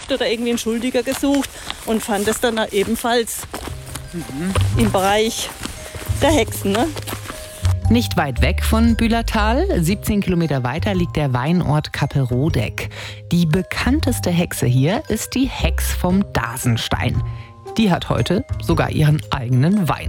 gesucht oder irgendwie einen Schuldiger gesucht und fand es dann ebenfalls im Bereich der Hexen. Ne? Nicht weit weg von Bühlertal, 17 Kilometer weiter, liegt der Weinort Kappelrodeck. Die bekannteste Hexe hier ist die Hex vom Dasenstein. Die hat heute sogar ihren eigenen Wein.